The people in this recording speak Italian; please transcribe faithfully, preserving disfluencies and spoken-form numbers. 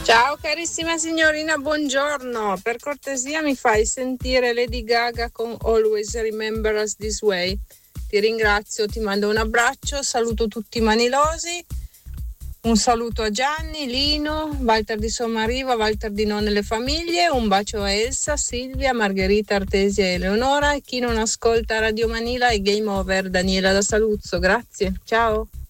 Ciao carissima signorina, buongiorno. Per cortesia mi fai sentire Lady Gaga con Always Remember Us This Way. Ti ringrazio, ti mando un abbraccio, saluto tutti i manilosi. Un saluto a Gianni, Lino, Walter di Sommariva, Walter di Non nelle famiglie, un bacio a Elsa, Silvia, Margherita, Artesia e Eleonora e chi non ascolta Radio Manila e Game Over, Daniela da Saluzzo. Grazie, ciao.